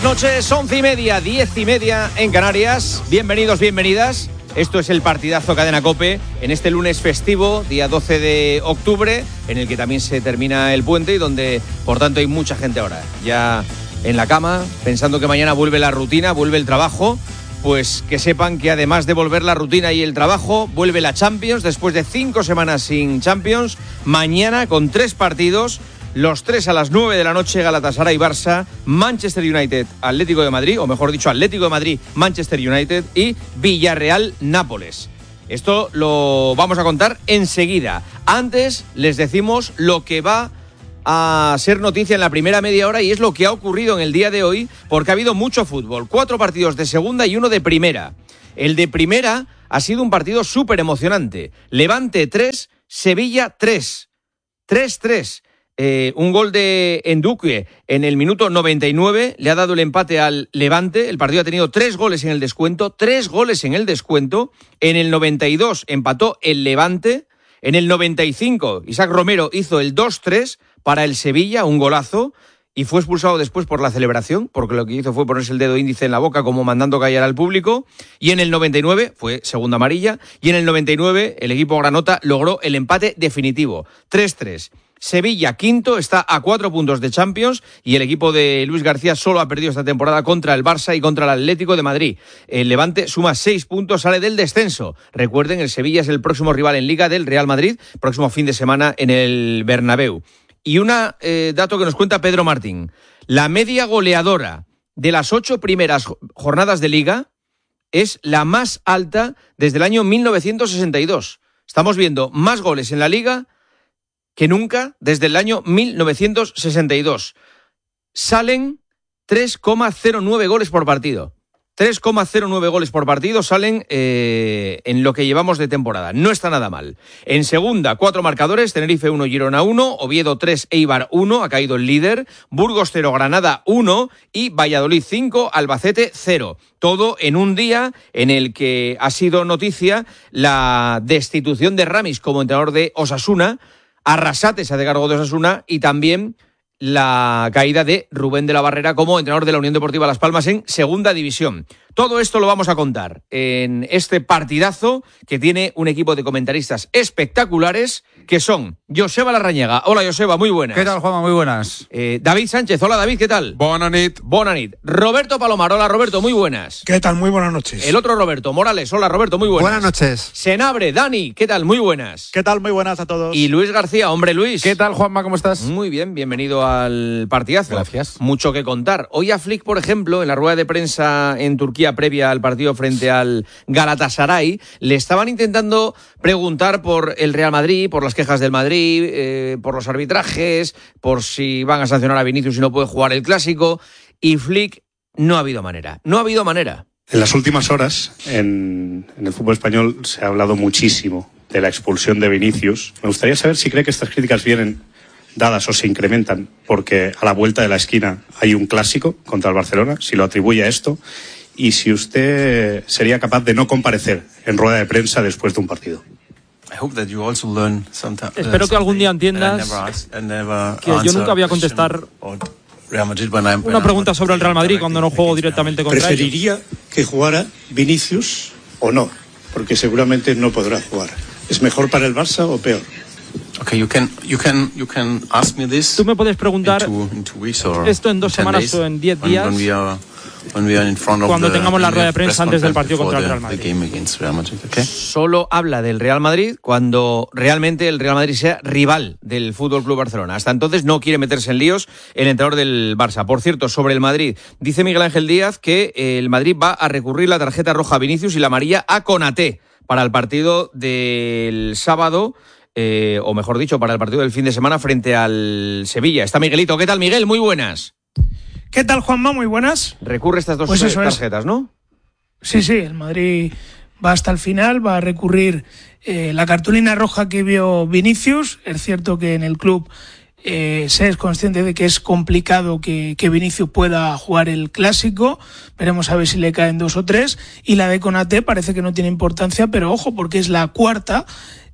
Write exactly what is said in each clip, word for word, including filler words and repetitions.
noches, once y media, diez y media en Canarias. Bienvenidos, bienvenidas. Esto es el partidazo Cadena COPE en este lunes festivo, día doce de octubre, en el que también se termina el puente y donde, por tanto, hay mucha gente ahora ya en la cama, pensando que mañana vuelve la rutina, vuelve el trabajo. Pues que sepan que además de volver la rutina y el trabajo, vuelve la Champions después de cinco semanas sin Champions. Mañana con tres partidos, los tres a las nueve de la noche, Galatasaray, Barça, Manchester United, Atlético de Madrid, o mejor dicho, Atlético de Madrid, Manchester United y Villarreal, Nápoles. Esto lo vamos a contar enseguida. Antes les decimos lo que va a ser noticia en la primera media hora y es lo que ha ocurrido en el día de hoy, porque ha habido mucho fútbol, cuatro partidos de segunda y uno de primera. El de primera ha sido un partido súper emocionante. Levante tres, Sevilla tres. tres tres. Eh, un gol de Enduque en el minuto noventa y nueve le ha dado el empate al Levante. El partido ha tenido tres goles en el descuento, tres goles en el descuento. En el noventa y dos empató el Levante. En el noventa y cinco Isaac Romero hizo el dos tres para el Sevilla, un golazo, y fue expulsado después por la celebración, porque lo que hizo fue ponerse el dedo índice en la boca como mandando callar al público. Y en el noventa y nueve fue segunda amarilla, y en el noventa y nueve el equipo granota logró el empate definitivo, tres tres. Sevilla quinto, está a cuatro puntos de Champions y el equipo de Luis García solo ha perdido esta temporada contra el Barça y contra el Atlético de Madrid. El Levante suma seis puntos, sale del descenso. Recuerden, el Sevilla es el próximo rival en Liga del Real Madrid, próximo fin de semana en el Bernabéu. Y un eh, dato que nos cuenta Pedro Martín. La media goleadora de las ocho primeras jornadas de Liga es la más alta desde el año mil novecientos sesenta y dos. Estamos viendo más goles en la Liga que nunca desde el año mil novecientos sesenta y dos. Salen tres coma cero nueve goles por partido. tres coma cero nueve goles por partido salen eh, en lo que llevamos de temporada. No está nada mal. En segunda, cuatro marcadores: Tenerife uno, Girona uno, Oviedo tres, Eibar uno, ha caído el líder, Burgos cero, Granada uno y Valladolid cinco, Albacete cero. Todo en un día en el que ha sido noticia la destitución de Ramis como entrenador de Osasuna. Arrasate se hace cargo de Osasuna y también la caída de Rubén de la Barrera como entrenador de la Unión Deportiva Las Palmas en segunda división. Todo esto lo vamos a contar en este partidazo que tiene un equipo de comentaristas espectaculares que son Joseba Larrañaga. Hola Joseba, muy buenas. ¿Qué tal, Juanma? Muy buenas. Eh, David Sánchez, hola David, ¿qué tal? Bona nit. Bona nit. Roberto Palomar, hola Roberto, muy buenas. ¿Qué tal? Muy buenas noches. El otro Roberto Morales, hola Roberto, muy buenas. Buenas noches. Senabre, Dani, ¿qué tal? Muy buenas. ¿Qué tal? Muy buenas a todos. Y Luis García, hombre Luis. ¿Qué tal, Juanma? ¿Cómo estás? Muy bien, bienvenido al partidazo. Gracias. Mucho que contar. Hoy a Flick, por ejemplo, en la rueda de prensa en Turquía previa al partido frente al Galatasaray, le estaban intentando preguntar por el Real Madrid, por las quejas del Madrid, eh, por los arbitrajes, por si van a sancionar a Vinicius y no puede jugar el Clásico, y Flick no ha habido manera. No ha habido manera. En las últimas horas, en, en el fútbol español, se ha hablado muchísimo de la expulsión de Vinicius. Me gustaría saber si cree que estas críticas vienen dadas o se incrementan porque a la vuelta de la esquina hay un clásico contra el Barcelona, si lo atribuye a esto, y si usted sería capaz de no comparecer en rueda de prensa después de un partido. Espero que algún día entiendas que yo nunca voy a contestar una pregunta sobre el Real Madrid cuando no juego directamente contra ellos. Preferiría que jugara Vinicius o no, porque seguramente no podrá jugar. ¿Es mejor para el Barça o peor? Okay, you can, you can, you can ask me this. Tú me puedes preguntar in two, in two weeks or esto en dos semanas days, o en diez días. When, when we are, when we are in front of cuando the, tengamos la rueda de prensa antes del partido contra el Real Madrid. Real Madrid okay? Solo habla del Real Madrid cuando realmente el Real Madrid sea rival del F C Barcelona. Hasta entonces no quiere meterse en líos el entrenador del Barça. Por cierto, sobre el Madrid, dice Miguel Ángel Díaz que el Madrid va a recurrir la tarjeta roja a Vinicius y la amarilla a Konaté para el partido del sábado. Eh, o mejor dicho, para el partido del fin de semana frente al Sevilla. Está Miguelito. ¿Qué tal, Miguel? Muy buenas. ¿Qué tal, Juanma? Muy buenas. Recurre estas dos pues tarjetas, ¿no? Sí, sí, el Madrid va hasta el final, va a recurrir eh, la cartulina roja que vio Vinicius. Es cierto que en el club eh, se es consciente de que es complicado que, que Vinicius pueda jugar el Clásico. Veremos a ver si le caen dos o tres. Y la de Konaté parece que no tiene importancia, pero ojo, porque es la cuarta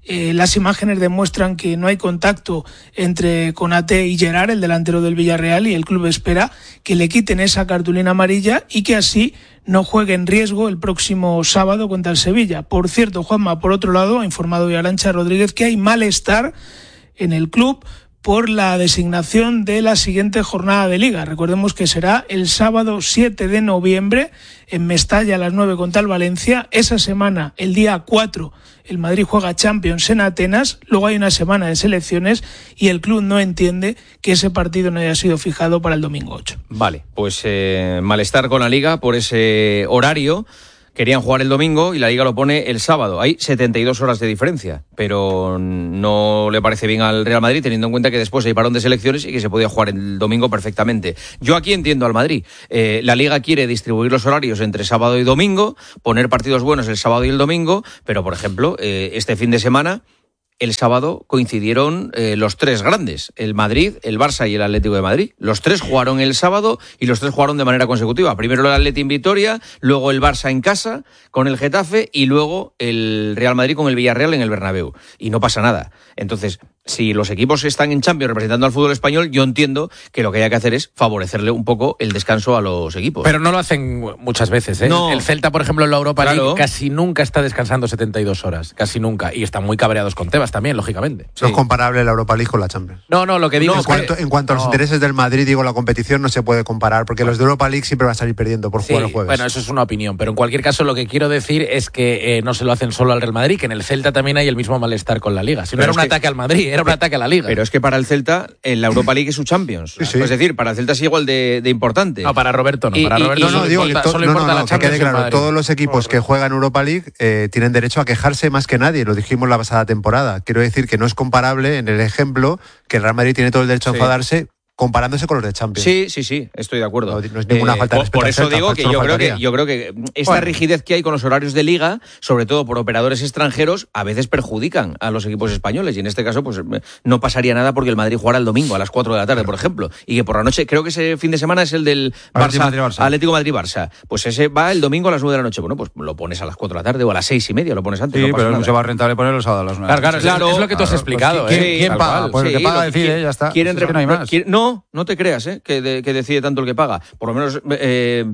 Eh, las imágenes demuestran que no hay contacto entre Konaté y Gerard, el delantero del Villarreal, y el club espera que le quiten esa cartulina amarilla y que así no juegue en riesgo el próximo sábado contra el Sevilla. Por cierto, Juanma, por otro lado, ha informado hoy Arantxa Rodríguez que hay malestar en el club por la designación de la siguiente jornada de Liga. Recordemos que será el sábado siete de noviembre en Mestalla a las nueve contra el Valencia. Esa semana, el día cuatro, el Madrid juega Champions en Atenas. Luego hay una semana de selecciones y el club no entiende que ese partido no haya sido fijado para el domingo ocho. Vale, pues eh, malestar con la Liga por ese horario. Querían jugar el domingo y la Liga lo pone el sábado. Hay setenta y dos horas de diferencia, pero no le parece bien al Real Madrid, teniendo en cuenta que después hay parón de selecciones y que se podía jugar el domingo perfectamente. Yo aquí entiendo al Madrid. Eh, la Liga quiere distribuir los horarios entre sábado y domingo, poner partidos buenos el sábado y el domingo, pero, por ejemplo, eh, este fin de semana, el sábado coincidieron eh, los tres grandes, el Madrid, el Barça y el Atlético de Madrid. Los tres jugaron el sábado y los tres jugaron de manera consecutiva. Primero el Atlético en Vitoria, luego el Barça en casa con el Getafe y luego el Real Madrid con el Villarreal en el Bernabéu. Y no pasa nada. Entonces, si los equipos están en Champions representando al fútbol español, yo entiendo que lo que hay que hacer es favorecerle un poco el descanso a los equipos. Pero no lo hacen muchas veces, ¿eh? No. El Celta, por ejemplo, en la Europa League, claro, casi nunca está descansando setenta y dos horas. Casi nunca. Y están muy cabreados con Tebas también, lógicamente. No sí. Es comparable la Europa League con la Champions. No, no, lo que digo no, es en cuanto, que... En cuanto a los no. intereses del Madrid, digo, la competición no se puede comparar, porque bueno. los de Europa League siempre van a salir perdiendo por jugar sí, el jueves. Bueno, eso es una opinión, pero en cualquier caso lo que quiero decir es que eh, no se lo hacen solo al Real Madrid, que en el Celta también hay el mismo malestar con la Liga. Si no pero era un que... ataque al Madrid, era un ataque a la Liga. Pero es que para el Celta, en la Europa League es su Champions. Sí, sí. Es decir, para el Celta es igual de, de importante. No, para Roberto no. Para y, Roberto y, no, no, digo importa, que to, solo no, importa no, la no, Champions. Que quede claro, todos los equipos que juegan Europa League eh, tienen derecho a quejarse más que nadie. Lo dijimos la pasada temporada. Quiero decir que no es comparable en el ejemplo que el Real Madrid tiene todo el derecho sí. a enfadarse comparándose con los de Champions. Sí, sí, sí, estoy de acuerdo. No, no es ninguna eh, falta de respeto. Por eso digo que yo creo que yo creo que esta bueno. rigidez que hay con los horarios de Liga, sobre todo por operadores extranjeros, a veces perjudican a los equipos españoles. Y en este caso, pues no pasaría nada porque el Madrid jugara el domingo a las cuatro de la tarde, por ejemplo. Y que por la noche, creo que ese fin de semana es el del Barça, Barça. Atlético Madrid-Barça. Pues ese va el domingo a las nueve de la noche. Bueno, pues lo pones a las cuatro de la tarde o a las seis y media, lo pones antes. Sí, no pero nada. no se va a rentable ponerlo el sábado a las nueve. Claro, claro, claro, es, es lo que tú has claro, explicado. Pues, ¿eh? ¿Quién, ¿quién paga? Pues sí, el que paga decide, ya está. Quieren es que no hay más. No, no te creas, ¿eh? Que, de, que decide tanto el que paga. Por lo menos eh,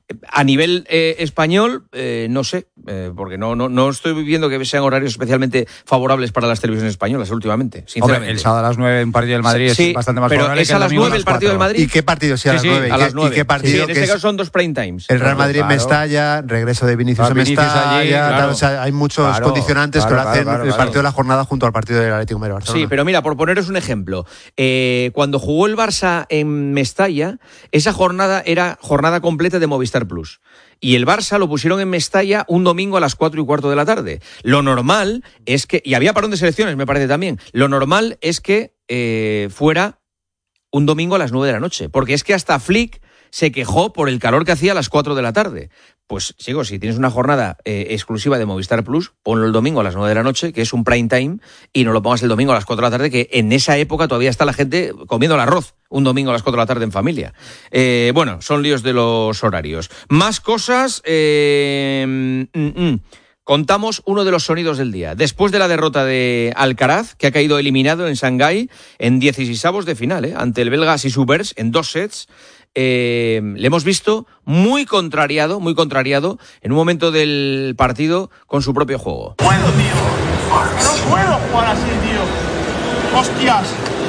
a nivel eh, español, eh, no sé, eh, porque no, no, no estoy viendo que sean horarios especialmente favorables para las televisiones españoles últimamente, sinceramente. Hombre, el sábado a las nueve un partido del Madrid sí, es bastante más pero favorable es a las nueve el partido del Madrid. ¿Y qué partido? Sí, a las nueve. Sí, a las nueve. ¿Y qué partido? Sí, en este caso son dos prime times. El Real Madrid en claro. Mestalla, regreso de Vinicius en Mestalla, allí, claro. tal, o sea, hay muchos claro, condicionantes claro, que lo hacen claro, claro, el partido claro. de la jornada junto al partido del Atlético de Barcelona. Sí, pero mira, por poneros un ejemplo, eh, cuando jugó el Barça en Mestalla, esa jornada era jornada completa de Movistar Plus. Y el Barça lo pusieron en Mestalla un domingo a las cuatro y cuarto de la tarde. Lo normal es que... Y había parón de selecciones, me parece también. Lo normal es que eh, fuera un domingo a las nueve de la noche. Porque es que hasta Flick se quejó por el calor que hacía a las cuatro de la tarde. Pues, sigo, si tienes una jornada eh, exclusiva de Movistar Plus, ponlo el domingo a las nueve de la noche, que es un prime time, y no lo pongas el domingo a las cuatro de la tarde, que en esa época todavía está la gente comiendo el arroz un domingo a las cuatro de la tarde en familia. Eh, bueno, son líos de los horarios. Más cosas... Eh, mm, mm. Contamos uno de los sonidos del día. Después de la derrota de Alcaraz, que ha caído eliminado en Shanghái en dieciseisavos de final, ¿eh? ante el belga Sisubers en dos sets, eh, le hemos visto muy contrariado, muy contrariado en un momento del partido con su propio juego. Puedo, tío. No puedo jugar así, tío. Hostias.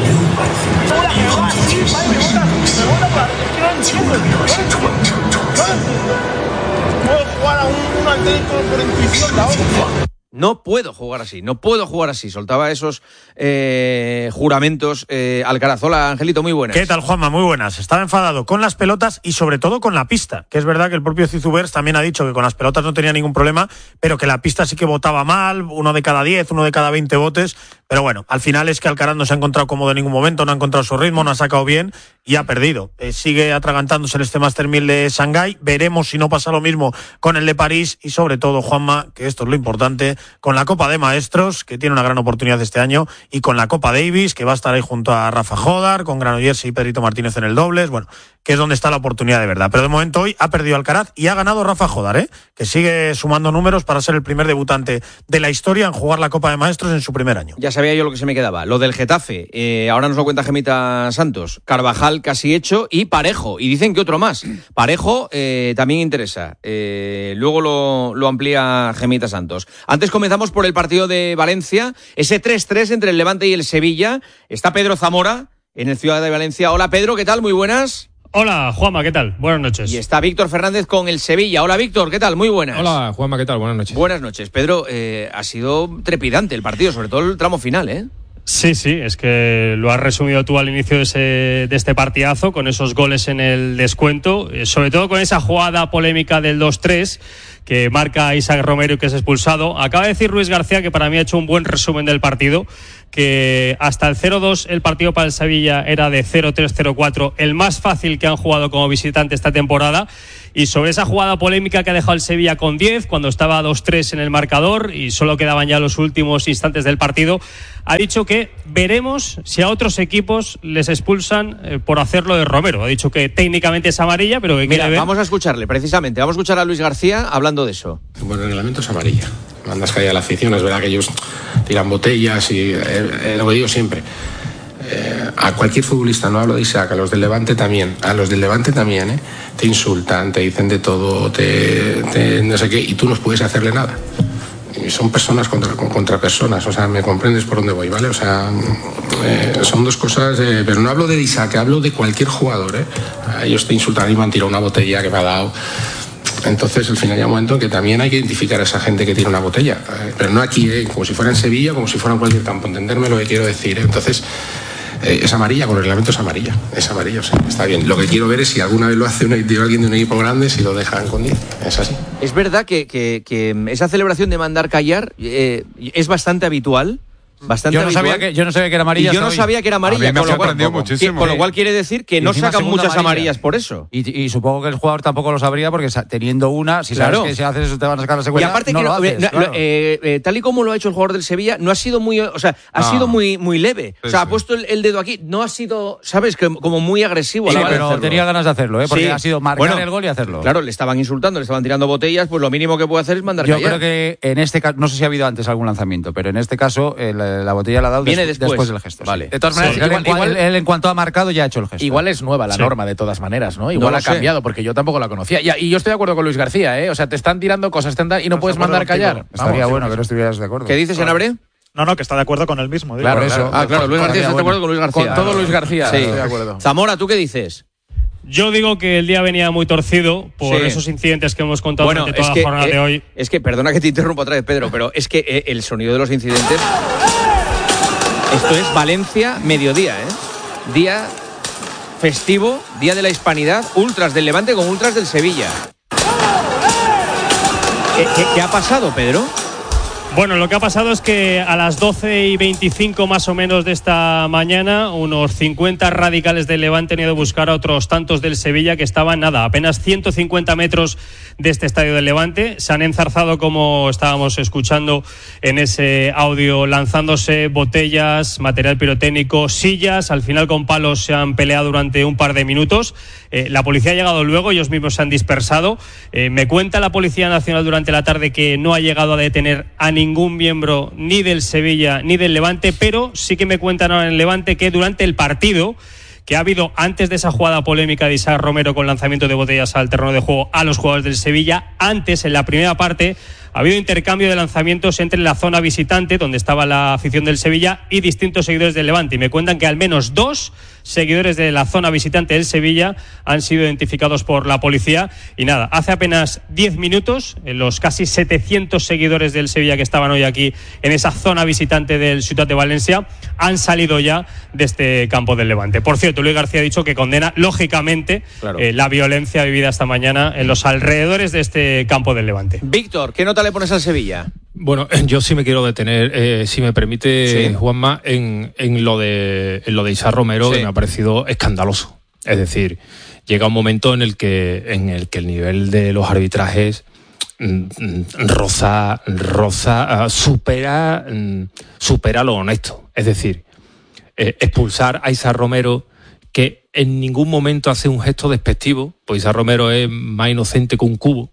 Puedo jugar a un, un Atlético por intuición, la hostia. No puedo jugar así, no puedo jugar así. Soltaba esos eh, juramentos eh, Alcaraz. Hola, Angelito, muy buenas. ¿Qué tal, Juanma? Muy buenas. Estaba enfadado con las pelotas y sobre todo con la pista, que es verdad que el propio Sisubers también ha dicho que con las pelotas no tenía ningún problema, pero que la pista sí que botaba mal, uno de cada diez, uno de cada veinte botes, Pero bueno, al final es que Alcaraz no se ha encontrado cómodo en ningún momento, no ha encontrado su ritmo, no ha sacado bien y ha perdido. Eh, sigue atragantándose en este Master mil de Shanghái. Veremos si no pasa lo mismo con el de París y sobre todo, Juanma, que esto es lo importante, con la Copa de Maestros, que tiene una gran oportunidad este año, y con la Copa Davis, que va a estar ahí junto a Rafa Jodar, con Granollers y Pedrito Martínez en el dobles, bueno, que es donde está la oportunidad de verdad. Pero de momento hoy ha perdido Alcaraz y ha ganado Rafa Jodar, ¿eh? Que sigue sumando números para ser el primer debutante de la historia en jugar la Copa de Maestros en su primer año. Ya sabía yo lo que se me quedaba, lo del Getafe. Eh, ahora nos lo cuenta Gemita Santos. Carvajal casi hecho y Parejo. Y dicen que otro más. Parejo eh, también interesa. Eh, luego lo, lo amplía Gemita Santos. Antes comenzamos por el partido de Valencia. Ese tres tres entre el Levante y el Sevilla. Está Pedro Zamora en el Ciudad de Valencia. Hola Pedro, ¿qué tal? Muy buenas. Hola, Juanma, ¿qué tal? Buenas noches. Y está Víctor Fernández con el Sevilla. Hola, Víctor, ¿qué tal? Muy buenas. Hola, Juanma, ¿qué tal? Buenas noches. Buenas noches. Pedro, eh, ha sido trepidante el partido, sobre todo el tramo final, ¿eh? Sí, sí, es que lo has resumido tú al inicio de, ese, de este partidazo, con esos goles en el descuento, eh, sobre todo con esa jugada polémica del dos tres que marca Isaac Romero y que es expulsado. Acaba de decir Luis García, que para mí ha hecho un buen resumen del partido, que hasta el cero dos el partido para el Sevilla era de cero tres cero cuatro, el más fácil que han jugado como visitante esta temporada. Y sobre esa jugada polémica que ha dejado el Sevilla con diez, cuando estaba dos tres en el marcador y solo quedaban ya los últimos instantes del partido, ha dicho que veremos si a otros equipos les expulsan eh, por hacerlo de Romero. Ha dicho que técnicamente es amarilla, pero que Mira, quiere ver... vamos a escucharle, precisamente. Vamos a escuchar a Luis García hablando de eso. Bueno, el reglamento es amarilla. Mandas calle a la afición. Es verdad que ellos tiran botellas y eh, eh, lo que digo siempre. Eh, a cualquier futbolista, no hablo de Isaac, a los del Levante también, a los del Levante también, ¿eh? Te insultan, te dicen de todo, te, te no sé qué, y tú no puedes hacerle nada. Y son personas contra, contra personas, o sea, me comprendes por dónde voy, ¿vale? O sea, eh, son dos cosas, eh, pero no hablo de Isaac, hablo de cualquier jugador, ¿eh? Ellos te insultan y me han tirado una botella que me ha dado. Entonces, al final hay un momento en que también hay que identificar a esa gente que tira una botella, eh, pero no aquí, eh, como si fuera en Sevilla, como si fuera en cualquier campo, entenderme lo que quiero decir, ¿eh? Entonces, eh, es amarilla, con el reglamento es amarilla, es amarilla, o sea, está bien. Lo que quiero ver es si alguna vez lo hace un, alguien de un equipo grande, si lo dejan con diez, es así. Es verdad que, que, que esa celebración de mandar callar eh, es bastante habitual. Bastante yo, no sabía que, yo no sabía que era amarilla. Y yo no hoy. sabía que era amarilla. A mí me con, lo cual, muchísimo. con lo cual quiere decir que y no sacan muchas amarilla. amarillas por eso. Y, y supongo que el jugador tampoco lo sabría porque teniendo una, si claro. sabes que si haces eso te van a sacar la secuela. Y aparte no que lo no, haces, no, claro. eh, eh, tal y como lo ha hecho el jugador del Sevilla, no ha sido muy, o sea, ha no. sido muy, muy leve. Sí, o sea, sí. ha puesto el, el dedo aquí, no ha sido, sabes, que, como muy agresivo. Sí, a la hora pero de hacerlo. tenía ganas de hacerlo, ¿eh? Porque sí. ha sido marcar bueno, el gol y hacerlo. Claro, le estaban insultando, le estaban tirando botellas, pues lo mínimo que puede hacer es mandar Yo callar. creo que en este caso, no sé si ha habido antes algún lanzamiento, pero en este caso eh, la, la botella la ha dado Viene des, después. después del gesto. Vale. Sí. De todas maneras, sí. igual, él, en, igual, él en cuanto ha marcado ya ha hecho el gesto. Igual es nueva la sí. norma de todas maneras, ¿no? Igual no ha sé. cambiado porque yo tampoco la conocía. Y, y yo estoy de acuerdo con Luis García, ¿eh? O sea, te están tirando cosas te y no puedes mandar callar. Estaría Vamos, bueno que no estuvieras de acuerdo. ¿Qué dices, Senabre? No, no, que está de acuerdo con él mismo. Digo. Claro, por eso. Ah, claro, Luis García está de acuerdo con Luis García. Con todo Luis García, sí. estoy de acuerdo. Zamora, ¿tú qué dices? Yo digo que el día venía muy torcido por sí. esos incidentes que hemos contado bueno, durante toda es que, la jornada eh, de hoy. Es que, perdona que te interrumpa otra vez, Pedro, pero es que eh, el sonido de los incidentes... Esto es Valencia, mediodía, ¿eh? Día festivo, día de la hispanidad, ultras del Levante con ultras del Sevilla. ¿Qué, qué, qué ha pasado, Pedro? Bueno, lo que ha pasado es que a las doce y veinticinco más o menos de esta mañana, unos cincuenta radicales del Levante han ido a buscar a otros tantos del Sevilla que estaban, nada, apenas ciento cincuenta metros de este estadio del Levante. Se han enzarzado, como estábamos escuchando en ese audio, lanzándose botellas, material pirotécnico, sillas. Al final con palos se han peleado durante un par de minutos. Eh, la policía ha llegado luego, ellos mismos se han dispersado. Eh, me cuenta la Policía Nacional durante la tarde que no ha llegado a detener a ningún miembro ni del Sevilla ni del Levante, pero sí que me cuentan ahora en el Levante que durante el partido que ha habido antes de esa jugada polémica de Isaac Romero con lanzamiento de botellas al terreno de juego a los jugadores del Sevilla, antes, en la primera parte, ha habido intercambio de lanzamientos entre la zona visitante, donde estaba la afición del Sevilla, y distintos seguidores del Levante. Y me cuentan que al menos dos seguidores de la zona visitante del Sevilla han sido identificados por la policía. Y nada, hace apenas diez minutos, los casi setecientos seguidores del Sevilla que estaban hoy aquí en esa zona visitante del Ciutat de Valencia han salido ya de este campo del Levante. Por cierto, Luis García ha dicho que condena, lógicamente, claro. eh, la violencia vivida esta mañana en los alrededores de este campo del Levante. Víctor, ¿qué nota le pones al Sevilla? Bueno, yo sí me quiero detener, eh, si me permite, sí. Juanma, en, en lo de en lo de Isaac Romero, sí. que me ha parecido escandaloso. Es decir, llega un momento en el que en el que el nivel de los arbitrajes roza, roza, supera, supera lo honesto. Es decir, eh, expulsar a Isaac Romero, que en ningún momento hace un gesto despectivo, pues Isaac Romero es más inocente que un cubo.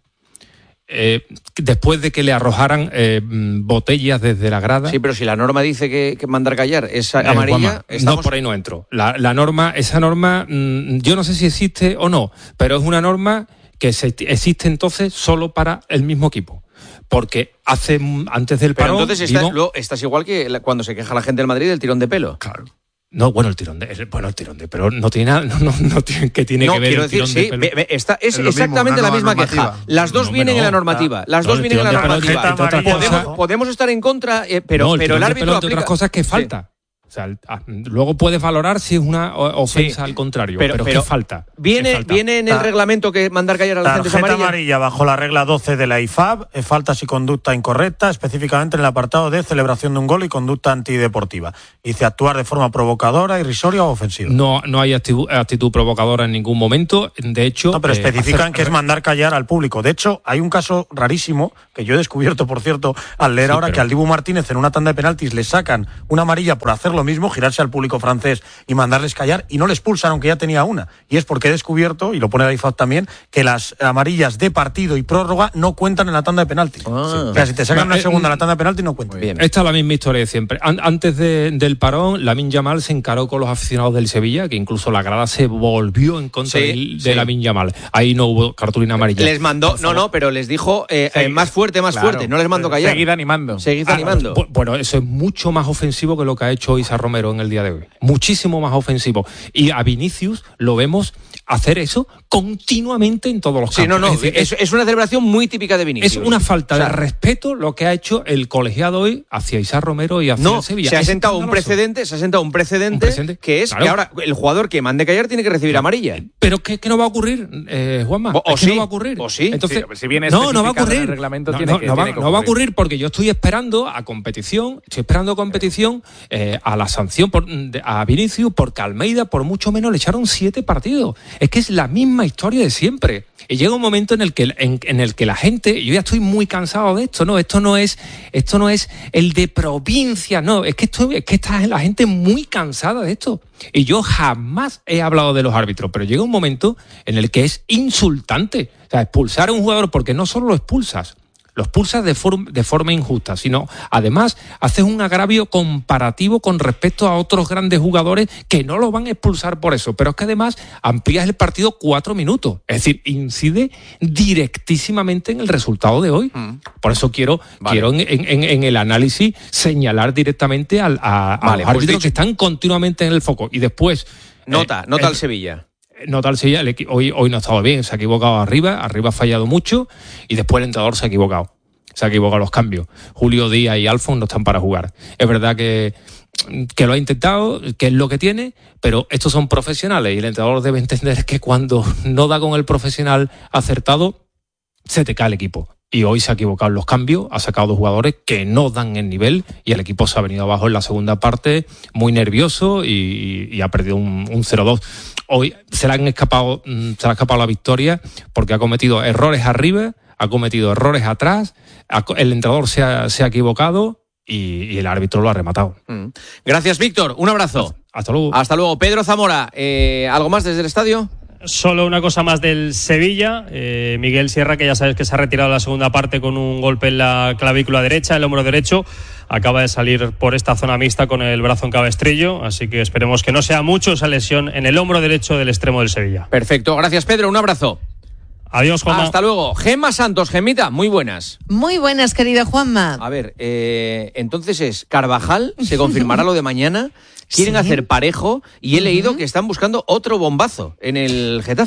Eh, después de que le arrojaran eh, botellas desde la grada. Sí, pero si la norma dice que, que mandar callar es amarilla... Eh, Juanma, estamos... No, por ahí no entro. La, la norma, esa norma, mmm, yo no sé si existe o no, pero es una norma que se, existe entonces solo para el mismo equipo. Porque hace antes del parón... Pero entonces estás, vimos... luego, estás igual que cuando se queja la gente del Madrid del tirón de pelo. Claro. No, bueno, el tirón de bueno, el tirón de pelo no tiene nada, no, no, no tiene que tiene no, que ver quiero el tirón decir, de pelo. Sí, ve, está, es, es exactamente la misma queja. Las dos no, vienen no, en la normativa. Las no, dos vienen en la normativa. Podemos, podemos estar en contra, eh, pero, no, el pero el árbitro aplica otras cosas que falta. Sí. O sea, luego puedes valorar si es una ofensa sí, al contrario, pero, pero, pero ¿qué falta? ¿Viene, ¿Qué falta? ¿Viene en el reglamento que mandar callar a la gente amarilla? Tarjeta amarilla bajo la regla doce de la I F A B, faltas y conducta incorrecta, específicamente en el apartado de celebración de un gol y conducta antideportiva. Dice actuar de forma provocadora, irrisoria o ofensiva. No, no hay actitud, actitud provocadora en ningún momento. De hecho... No, pero especifican eh, hacer... que es mandar callar al público. De hecho, hay un caso rarísimo, que yo he descubierto, por cierto, al leer sí, ahora pero... que al Dibu Martínez en una tanda de penaltis le sacan una amarilla por hacer lo mismo, girarse al público público francés y mandarles callar, y no le expulsan aunque ya tenía una. Y es porque he descubierto, y lo pone la I F A B también, que las amarillas de partido y prórroga no cuentan en la tanda de penalti. Ah. Sí. O sea, si te sacan una segunda en la tanda de penalti no cuentan. Bien. Esta es la misma historia de siempre. Antes de, del parón, Lamine Yamal se encaró con los aficionados del Sevilla, que incluso la grada se volvió en contra sí, de, de sí. Lamine Yamal. Ahí no hubo cartulina amarilla. Les mandó, no, no, pero les dijo eh, eh, más fuerte, más claro. fuerte. No les mandó callar. Seguid animando. Seguid ah, animando. Bueno, eso es mucho más ofensivo que lo que ha hecho Isaac Romero en el día de hoy. Muchísimo más ofensivo. Y a Vinicius lo vemos hacer eso continuamente en todos los campos. Sí, no, no, es, decir, es, es una celebración muy típica de Vinicius. Es una falta o sea, de respeto lo que ha hecho el colegiado hoy hacia Isaac Romero y hacia no, el Sevilla. Se ha sentado un precedente, se ha sentado un precedente, un precedente que es claro. que ahora el jugador que mande callar tiene que recibir amarilla. Pero ¿qué, qué no va a ocurrir, eh, Juanma? O, o sí, no va a ocurrir. O sí. Entonces, sí, si viene no, no va a ocurrir. El reglamento no, tiene no, que, no, tiene va, que no va a ocurrir porque yo estoy esperando a competición, estoy esperando a competición eh, a la sanción por, de, a Vinicius porque Almeida por mucho menos le echaron siete partidos. Es que es la misma historia de siempre. Y llega un momento en el que en, en el que la gente, yo ya estoy muy cansado de esto, no, esto no es, esto no es el de provincia, no, es que esto, es que está la gente muy cansada de esto. Y yo jamás he hablado de los árbitros, pero llega un momento en el que es insultante. O sea, expulsar a un jugador porque no solo lo expulsas, lo expulsas de, form, de forma injusta, sino además haces un agravio comparativo con respecto a otros grandes jugadores que no lo van a expulsar por eso, pero es que además amplías el partido cuatro minutos, es decir, incide directísimamente en el resultado de hoy. Mm. Por eso quiero, vale. quiero en, en, en el análisis señalar directamente al, a, a vale, los árbitros pues que están continuamente en el foco. Y después... Nota, eh, nota al Sevilla. Nota al Sevilla, hoy, hoy no ha estado bien, se ha equivocado arriba, arriba ha fallado mucho y después el entrenador se ha equivocado, se ha equivocado los cambios. Julio Díaz y Alfon no están para jugar. Es verdad que, que lo ha intentado, que es lo que tiene, pero estos son profesionales y el entrenador debe entender que cuando no da con el profesional acertado, se te cae el equipo. Y hoy se ha equivocado en los cambios, ha sacado dos jugadores que no dan el nivel y el equipo se ha venido abajo en la segunda parte muy nervioso y, y ha perdido un, un cero dos. Hoy se le han escapado, se le ha escapado la victoria porque ha cometido errores arriba, ha cometido errores atrás, el entrenador se ha, se ha equivocado y, y el árbitro lo ha rematado. Mm. Gracias, Víctor. Un abrazo. Hasta luego. Hasta luego. Pedro Zamora, eh, ¿algo más desde el estadio? Solo una cosa más del Sevilla. Eh, Miguel Sierra, que ya sabes que se ha retirado la segunda parte con un golpe en la clavícula derecha, el hombro derecho. Acaba de salir por esta zona mixta con el brazo en cabestrillo, así que esperemos que no sea mucho esa lesión en el hombro derecho del extremo del Sevilla. Perfecto, gracias Pedro, un abrazo. Adiós, Juanma. Hasta luego. Gemma Santos, Gemita, muy buenas. Muy buenas, querido Juanma. A ver, eh, entonces es Carvajal, se confirmará lo de mañana. Quieren sí. hacer parejo y he uh-huh. leído que están buscando otro bombazo en el Getafe.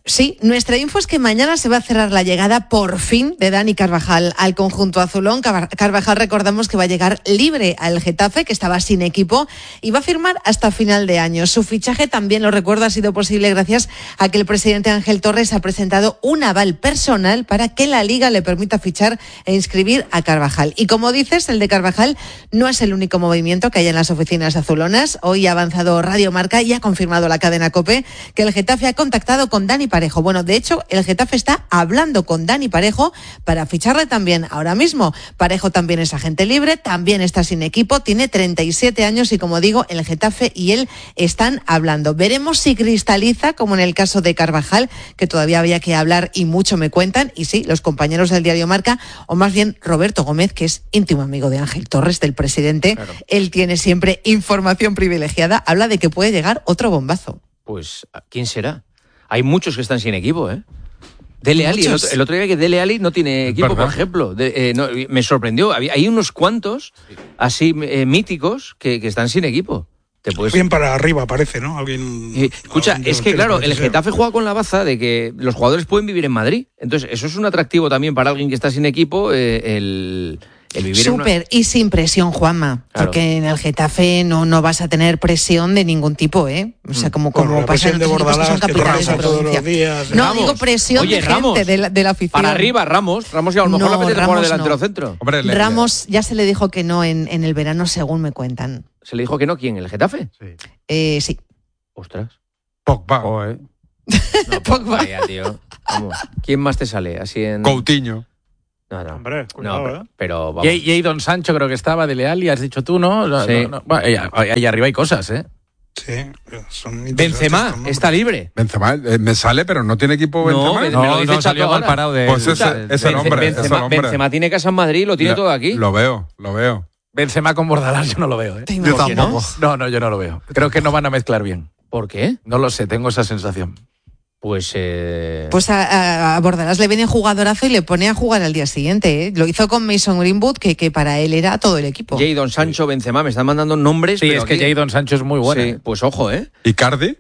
Sí, nuestra info es que mañana se va a cerrar la llegada por fin de Dani Carvajal al conjunto azulón. Carvajal, recordamos que va a llegar libre al Getafe, que estaba sin equipo, y va a firmar hasta final de año. Su fichaje, también lo recuerdo, ha sido posible gracias a que el presidente Ángel Torres ha presentado un aval personal para que la Liga le permita fichar e inscribir a Carvajal. Y como dices, el de Carvajal no es el único movimiento que hay en las oficinas azulonas. Hoy ha avanzado Radio Marca y ha confirmado la cadena COPE que el Getafe ha contactado con Dani Parejo. Bueno, de hecho, el Getafe está hablando con Dani Parejo para ficharle también ahora mismo. Parejo también es agente libre, también está sin equipo, tiene treinta y siete años y, como digo, el Getafe y él están hablando. Veremos si cristaliza, como en el caso de Carvajal, que todavía había que hablar y mucho me cuentan. Y sí, los compañeros del diario Marca, o más bien Roberto Gómez, que es íntimo amigo de Ángel Torres, del presidente, claro. Él tiene siempre información privilegiada, habla de que puede llegar otro bombazo. Pues, ¿quién será? Hay muchos que están sin equipo, ¿eh? Dele Alli, el otro, el otro día que Dele Alli no tiene equipo, ¿verdad? Por ejemplo. De, eh, no, me sorprendió. Había, hay unos cuantos así eh, míticos que, que están sin equipo. Te puedes... Bien para arriba, parece, ¿no? Alguien. Eh, escucha, es que claro, el Getafe juega con la baza de que los jugadores pueden vivir en Madrid. Entonces, eso es un atractivo también para alguien que está sin equipo, eh, el... Súper, una... y sin presión, Juanma, claro. Porque en el Getafe no, no vas a tener presión de ningún tipo, ¿eh? O sea, como, como bueno, pasa en otros equipos que son capitales de provincia. Días, no, Ramos. Digo presión Oye, de Ramos, gente, de la, de la afición. Para arriba, Ramos. Ramos, y a lo mejor no, la apetece jugar delantero no. centro. Hombre, le, Ramos ya se le dijo que no en, en el verano, según me cuentan. ¿Se le dijo que no? ¿Quién? ¿El Getafe? Sí. Eh, sí. Ostras. Pogba. Oh, eh. No, Pogba. Vaya, tío. Vamos. ¿Quién más te sale? Así en... Coutinho. No, no. Hombre, cuidado, no, pero, ¿eh? pero vamos. Jadon Sancho creo que estaba, de Leal, y has dicho tú, ¿no? no, sí. no, no. Bueno, ahí, ahí arriba hay cosas, ¿eh? Sí, son Benzema está libre. Benzema eh, me sale, pero no tiene equipo no, Benzema. Me, no, me lo dice no salió mal parado de. Pues ese, es el hombre, Benzema, es el hombre. Benzema tiene casa en Madrid, lo tiene lo, todo aquí. Lo veo, lo veo. Benzema con Bordalás yo no lo veo, ¿eh? Yo tampoco. No? no, no, yo no lo veo. Creo que no van a mezclar bien. ¿Por qué? No lo sé, tengo esa sensación. Pues eh... pues a, a Bordalás le viene jugadorazo y le pone a jugar al día siguiente, ¿eh? Lo hizo con Mason Greenwood, que, que para él era todo el equipo. Jadon Sancho, Benzema, me están mandando nombres. Sí, pero es que aquí... Jadon Sancho es muy bueno. Sí, pues ojo, ¿eh? ¿Icardi?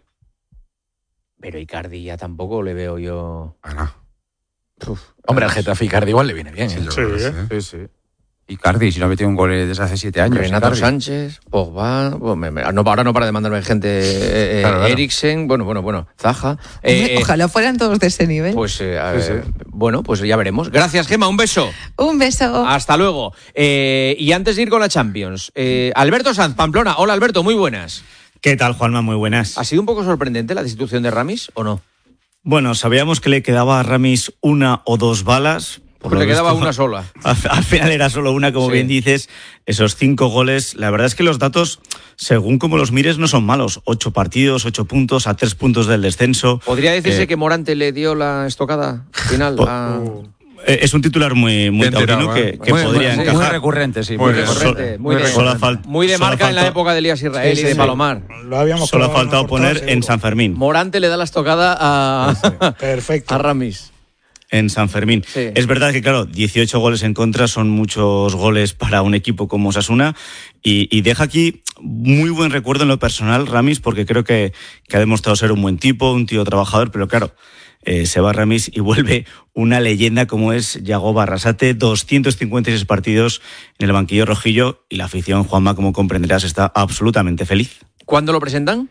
Pero Icardi ya tampoco le veo yo... Ah, no. Uf, Hombre, al Getafe Icardi igual le viene bien. Sí, ¿eh? sí, sí. sí, sí. Icardi, si no ha metido un gol desde hace siete años. Renato Icardi. Sánchez, Pogba, bueno, me, me, no, ahora no para de mandarme gente, eh, claro, claro. Eriksen, bueno, bueno, bueno, Zaha. Eh, Ojalá fueran todos de ese nivel. Pues, eh, sí, eh, sí. bueno, pues ya veremos. Gracias, Gemma, un beso. Un beso. Hasta luego. Eh, y antes de ir con la Champions, eh, Alberto Sanz, Pamplona. Hola, Alberto, muy buenas. ¿Qué tal, Juanma? Muy buenas. ¿Ha sido un poco sorprendente la destitución de Ramis o no? Bueno, sabíamos que le quedaba a Ramis una o dos balas. Porque le quedaba una sola. Al, al final era solo una, como sí. bien dices. Esos cinco goles, la verdad es que los datos, según como los mires, no son malos. Ocho partidos, ocho puntos, a tres puntos del descenso. ¿Podría decirse eh, que Morante le dio la estocada final? po- a... Es un titular muy, muy taurino que, que muy, podría muy, encajar. Muy recurrente, sí. Muy, Muy recurrente. Muy, de, solo fal- muy de solo marca en la falta- época de Elías Israel sí, y de sí, Palomar. Lo habíamos Solo ha probado faltado una portada, poner en seguro. San Fermín. Morante le da la estocada a, Perfecto. a Ramis. En San Fermín. Sí. Es verdad que, claro, dieciocho goles en contra son muchos goles para un equipo como Osasuna y, y deja aquí muy buen recuerdo en lo personal Ramis, porque creo que, que ha demostrado ser un buen tipo, un tío trabajador, pero claro, eh, se va Ramis y vuelve una leyenda como es Yago Barrasate, doscientos cincuenta y seis partidos en el banquillo rojillo y la afición, Juanma, como comprenderás, está absolutamente feliz. ¿Cuándo lo presentan?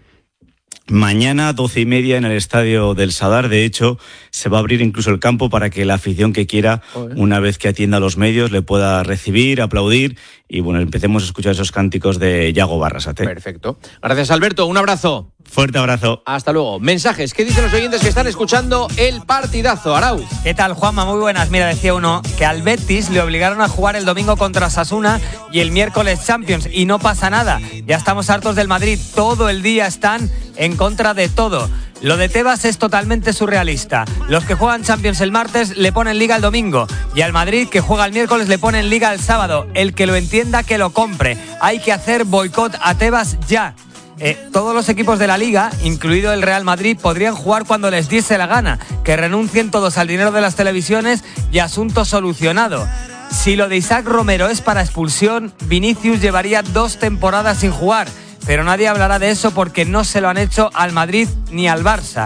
Mañana, doce y media, en el estadio del Sadar. De hecho, se va a abrir incluso el campo para que la afición que quiera, Joder. una vez que atienda a los medios, le pueda recibir, aplaudir y, bueno, empecemos a escuchar esos cánticos de Yago Barrasate. Perfecto. Gracias, Alberto. Un abrazo. Fuerte abrazo. Hasta luego. Mensajes. ¿Qué dicen los oyentes que están escuchando el partidazo? Arau. ¿Qué tal, Juanma? Muy buenas. Mira, decía uno que al Betis le obligaron a jugar el domingo contra Osasuna y el miércoles Champions y no pasa nada. Ya estamos hartos del Madrid. Todo el día están en contra de todo. Lo de Tebas es totalmente surrealista. Los que juegan Champions el martes le ponen Liga el domingo y al Madrid, que juega el miércoles, le ponen Liga el sábado. El que lo entienda, que lo compre. Hay que hacer boicot a Tebas ya. Eh, todos los equipos de la Liga, incluido el Real Madrid, podrían jugar cuando les diese la gana. Que renuncien todos al dinero de las televisiones y asunto solucionado. Si lo de Isaac Romero es para expulsión, Vinicius llevaría dos temporadas sin jugar. Pero nadie hablará de eso porque no se lo han hecho al Madrid ni al Barça.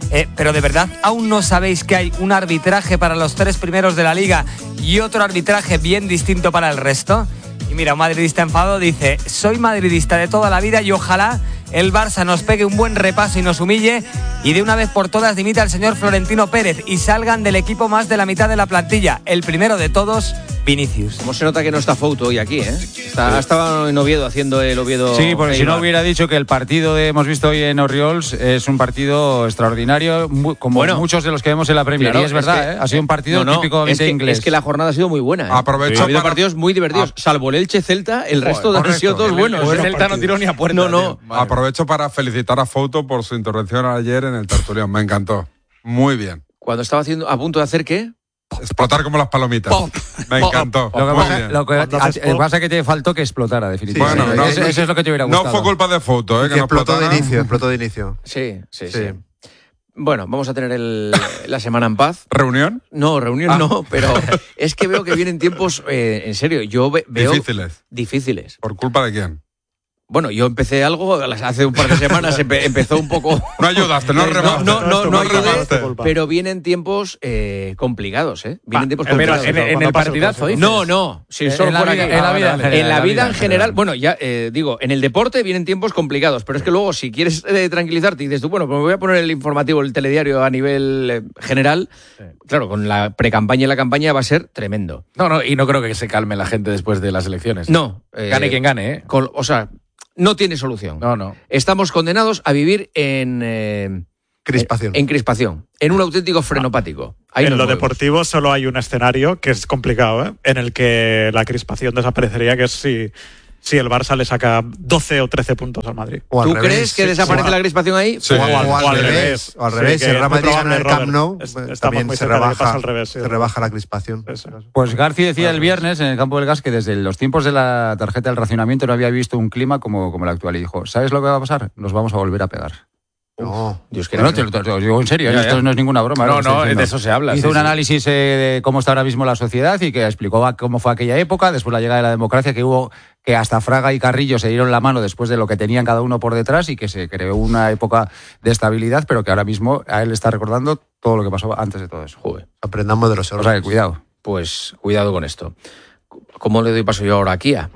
Eh, pero de verdad, ¿aún no sabéis que hay un arbitraje para los tres primeros de la Liga y otro arbitraje bien distinto para el resto? Y mira, un madridista enfadado dice: soy madridista de toda la vida y ojalá el Barça nos pegue un buen repaso y nos humille y de una vez por todas dimita al señor Florentino Pérez y salgan del equipo más de la mitad de la plantilla. El primero de todos, Vinicius. ¿Cómo se nota que no está Fouto hoy aquí, eh? Está, estaba en Oviedo haciendo el Oviedo. Sí, porque si Eibar. no hubiera dicho que el partido que hemos visto hoy en Oriols es un partido extraordinario, muy, como Bueno, muchos de los que vemos en la Premier. claro, y es verdad, que, ¿eh? Ha sido un partido no, no, típicamente es que, inglés. Es que la jornada ha sido muy buena, ¿eh? Aprovecho Ha habido para- partidos muy divertidos. Ah. Salvo el Elche-Celta, el resto Correcto. han sido todos El- buenos. el ¿eh? Celta no tiró ni a puerta. No, no. Aprovecho para felicitar a Fouto por su intervención ayer en el tertulión. Me encantó. Muy bien. Cuando estaba haciendo, a punto de hacer ¿qué? Explotar como las palomitas. Pop. Me Pop. encantó. Lo que Muy pasa, bien. lo que, a- lo que pasa es que te faltó que explotara, definitivamente. Bueno, no, eso, no, eso es lo que te hubiera no gustado. fue culpa de Fouto, ¿eh? Que Que no explotó de explotara. inicio, explotó de inicio. Sí, sí, sí. Sí. Bueno, vamos a tener el- la semana en paz. ¿Reunión? No, reunión Ah. no, pero es que veo que vienen tiempos, eh, en serio, yo ve- veo... Difíciles. Difíciles. ¿Por culpa de quién? Bueno, yo empecé algo hace un par de semanas, empe- empezó un poco... No ayudaste, no No, remaste. no, no, no, No ayudé, remaste. pero vienen tiempos eh, complicados, ¿eh? Vienen tiempos pero complicados. en, en el partidazo, dices. No, no, si En- solo en la por vida- aquí. en la vida en general, En la en la vida vida en general, bueno, ya eh, digo, en el deporte vienen tiempos complicados, pero es que luego si quieres eh, tranquilizarte y dices tú, bueno, pues me voy a poner el informativo, el telediario a nivel eh, general, claro, con la precampaña y la campaña va a ser tremendo. No, no, y no creo que se calme la gente después de las elecciones. No. eh, Gane quien gane, ¿eh? con- o sea, no tiene solución. No, no. Estamos condenados a vivir en... eh, Crispación. En crispación, en un auténtico frenopático. Ahí en nos lo movemos. deportivo solo hay un escenario que es complicado, ¿eh? En el que la crispación desaparecería, que es si, si el Barça le saca doce o trece puntos al Madrid. O al ¿Tú revés. crees que Sí, desaparece sí. la crispación ahí? Sí. O, al- o al o al revés. revés. O al Sí, revés. que Si el es Real muy Madrid gana probable, el Camp Robert. Nou, Es- pues, estamos también muy se cerca de que rebaja, pase al revés, sí. se rebaja la crispación. Eso. Pues Garci decía el viernes en el campo del Gas que desde los tiempos de la tarjeta del racionamiento no había visto un clima como, como el actual. Y dijo, ¿sabes lo que va a pasar? Nos vamos a volver a pegar. No. Dios, que No, te, lo- te lo digo en serio, Ya, esto ya. no es ninguna broma. No, lo que estoy no, diciendo. de eso se habla, Hizo sí, un sí. análisis eh, de cómo está ahora mismo la sociedad y que explicó a- cómo fue aquella época, después la llegada de la democracia, que hubo que hasta Fraga y Carrillo se dieron la mano después de lo que tenían cada uno por detrás y que se creó una época de estabilidad, pero que ahora mismo a él está recordando todo lo que pasó antes de todo eso. Joder, Aprendamos de los O errores. sea, que cuidado. pues cuidado con esto. ¿Cómo le doy paso yo ahora a Kia?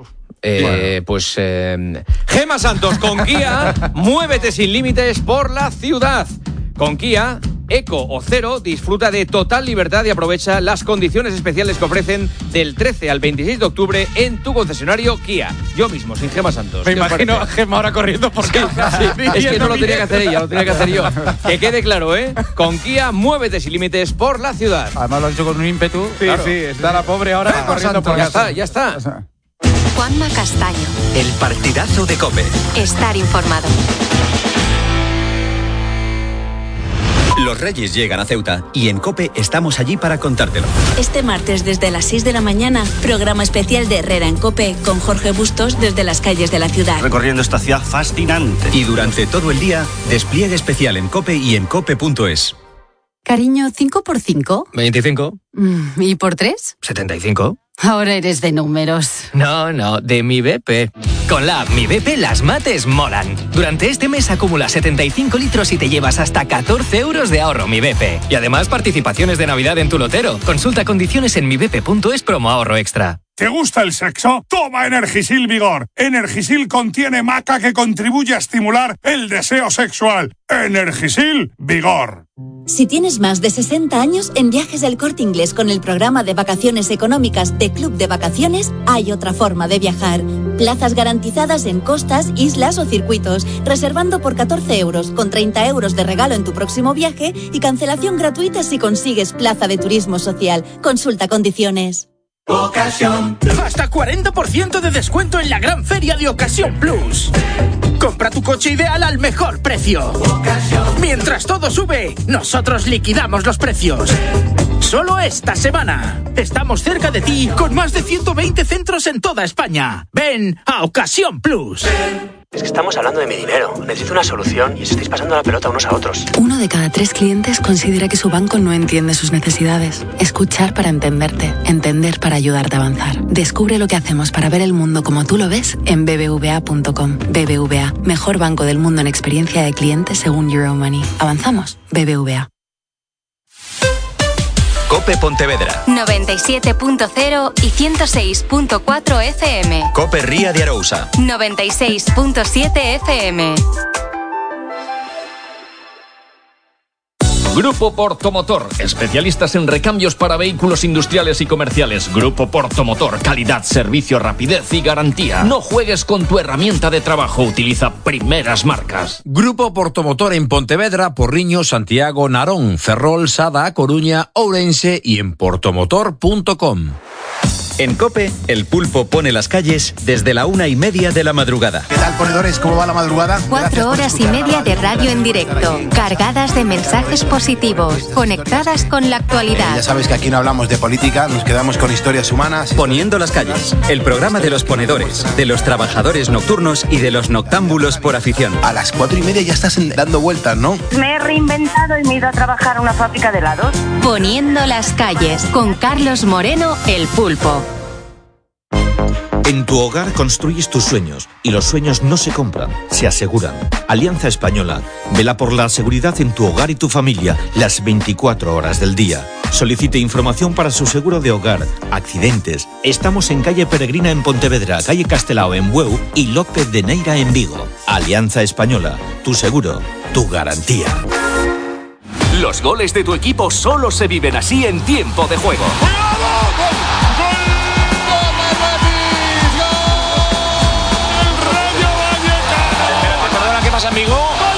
Eh, Pues eh, Gema Santos con Kia, muévete sin límites por la ciudad. Con Kia, Eco o Cero, disfruta de total libertad y aprovecha las condiciones especiales que ofrecen del trece al veintiséis de octubre en tu concesionario Kia. Yo mismo, sin Gema Santos. Me ¿Qué os imagino a parece? Gemma ahora corriendo por casa. Es que no lo tenía que hacer ella, lo tenía que hacer yo. Que quede claro, ¿eh? Con Kia, muévete sin límites por la ciudad. Además lo ha hecho con un ímpetu. Sí, Claro. sí, está la pobre ahora Gema corriendo Santos, por Ya casa. está, ya está. Juanma Castaño. El partidazo de COPE. Estar informado. Los Reyes llegan a Ceuta y en COPE estamos allí para contártelo. Este martes desde las seis de la mañana, programa especial de Herrera en COPE con Jorge Bustos desde las calles de la ciudad. Recorriendo esta ciudad fascinante. Y durante todo el día, despliegue especial en COPE y en cope punto es. Cariño, ¿cinco por cinco? veinticinco. ¿Y por tres? setenta y cinco. Ahora eres de números. No, no, de mi B P. Con la app Mi B P las mates molan. Durante este mes acumula setenta y cinco litros y te llevas hasta catorce euros de ahorro Mi B P. Y además participaciones de Navidad en tu lotero. Consulta condiciones en mi b p punto es promo ahorro extra. ¿Te gusta el sexo? Toma Energisil Vigor. Energisil contiene maca que contribuye a estimular el deseo sexual. Energisil Vigor. Si tienes más de sesenta años, en Viajes del Corte Inglés con el programa de vacaciones económicas de Club de Vacaciones, hay otra forma de viajar. Plazas garantizadas en costas, islas o circuitos, reservando por catorce euros, con treinta euros de regalo en tu próximo viaje y cancelación gratuita si consigues plaza de turismo social. Consulta condiciones. Ocasión. Hasta cuarenta por ciento de descuento en la gran feria de Ocasión Plus. Compra tu coche ideal al mejor precio. Ocasión. Mientras todo sube, nosotros liquidamos los precios. Solo esta semana. Estamos cerca de ti con más de ciento veinte centros en toda España. Ven a Ocasión Plus. Es que estamos hablando de mi dinero. Necesito una solución y os estáis pasando la pelota unos a otros. Uno de cada tres clientes considera que su banco no entiende sus necesidades. Escuchar para entenderte. Entender para ayudarte a avanzar. Descubre lo que hacemos para ver el mundo como tú lo ves en b b v a punto com. B B V A, mejor banco del mundo en experiencia de cliente según Euromoney. Avanzamos. B B V A. COPE Pontevedra. noventa y siete punto cero y ciento seis punto cuatro F M. COPE Ría de Arousa. noventa y seis punto siete F M. Grupo Portomotor, especialistas en recambios para vehículos industriales y comerciales. Grupo Portomotor, calidad, servicio, rapidez y garantía. No juegues con tu herramienta de trabajo, utiliza primeras marcas. Grupo Portomotor en Pontevedra, Porriño, Santiago, Narón, Ferrol, Sada, Coruña, Ourense y en portomotor punto com. En COPE, el pulpo pone las calles desde la una y media de la madrugada. ¿Qué tal, ponedores? ¿Cómo va la madrugada? Cuatro horas y media de radio en directo, cargadas de mensajes positivos, conectadas con la actualidad. Eh, ya sabes que aquí no hablamos de política, nos quedamos con historias humanas. Poniendo las calles, el programa de los ponedores, de los trabajadores nocturnos y de los noctámbulos por afición. A las cuatro y media ya estás dando vueltas, ¿no? Me he reinventado y me he ido a trabajar a una fábrica de helados. Poniendo las calles, con Carlos Moreno, el pulpo. En tu hogar construyes tus sueños y los sueños no se compran, se aseguran. Alianza Española vela por la seguridad en tu hogar y tu familia las veinticuatro horas del día. Solicite información para su seguro de hogar, accidentes. Estamos en calle Peregrina en Pontevedra, calle Castelao en Bueu y López de Neira en Vigo. Alianza Española, tu seguro, tu garantía. Los goles de tu equipo solo se viven así en tiempo de juego. Amigo.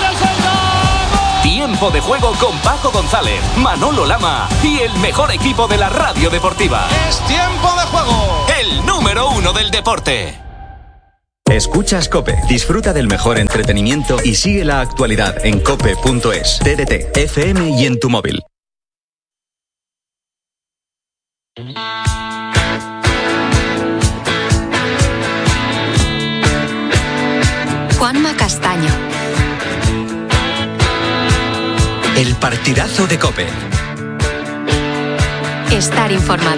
Tiempo de juego con Paco González, Manolo Lama y el mejor equipo de la radio deportiva. Es tiempo de juego. El número uno del deporte. Escuchas COPE. Disfruta del mejor entretenimiento y sigue la actualidad en cope punto es, T D T, F M y en tu móvil. Juanma Castaño. El partidazo de COPE. Estar informado.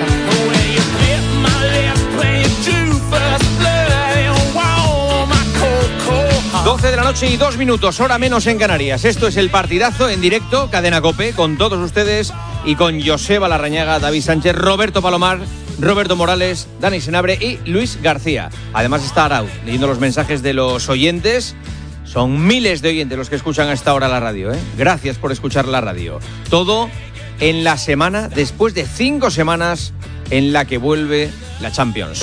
doce de la noche y dos minutos, hora menos en Canarias. Esto es el partidazo en directo, Cadena COPE, con todos ustedes y con Joseba Larrañaga, David Sánchez, Roberto Palomar, Roberto Morales, Dani Senabre y Luis García. Además está Arau leyendo los mensajes de los oyentes. Son miles de oyentes los que escuchan a esta hora la radio, ¿eh? Gracias por escuchar la radio. Todo en la semana, después de cinco semanas en la que vuelve la Champions.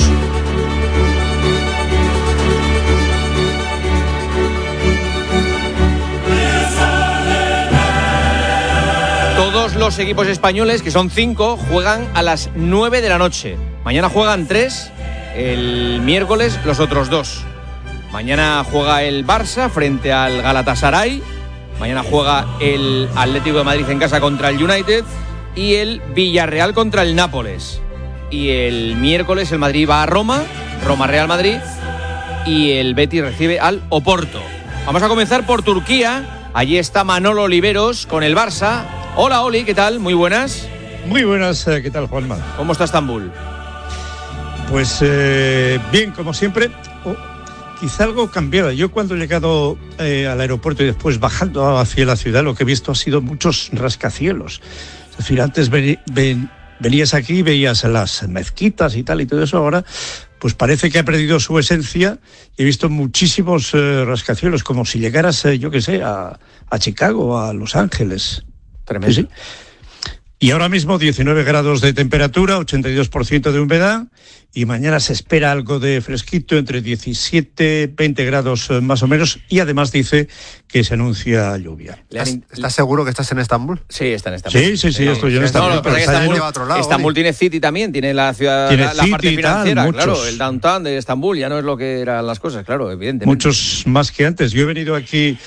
Todos los equipos españoles, que son cinco, juegan a las nueve de la noche. Mañana juegan tres, el miércoles los otros dos. Mañana juega el Barça frente al Galatasaray. Mañana juega el Atlético de Madrid en casa contra el United. Y el Villarreal contra el Nápoles. Y el miércoles el Madrid va a Roma, Roma-Real Madrid. Y el Betis recibe al Oporto. Vamos a comenzar por Turquía. Allí está Manolo Oliveros con el Barça. Hola, Oli, ¿qué tal? Muy buenas. Muy buenas, ¿qué tal, Juanma? ¿Cómo está Estambul? Pues eh, bien, como siempre. Oh, quizá algo cambiado. Yo cuando he llegado eh, al aeropuerto y después bajando hacia la ciudad, lo que he visto ha sido muchos rascacielos. Es decir, antes ven, ven, venías aquí y veías las mezquitas y tal y todo eso. Ahora, pues parece que ha perdido su esencia. He visto muchísimos eh, rascacielos, como si llegaras, eh, yo qué sé, a, a Chicago, a Los Ángeles. Tremendo. Sí, sí. Y ahora mismo diecinueve grados de temperatura, ochenta y dos por ciento de humedad, y mañana se espera algo de fresquito, entre diecisiete, veinte grados más o menos, y además dice que se anuncia lluvia. ¿Estás, ¿estás seguro que estás en Estambul? Sí, está en Estambul. Sí, sí, sí, estoy yo en Estambul. No, no, pero Estambul, a otro lado, Estambul tiene City también, tiene la ciudad, tiene la, la parte City, financiera, tal, claro, muchos. el downtown de Estambul ya no es lo que eran las cosas, claro, evidentemente. Muchos más que antes. Yo he venido aquí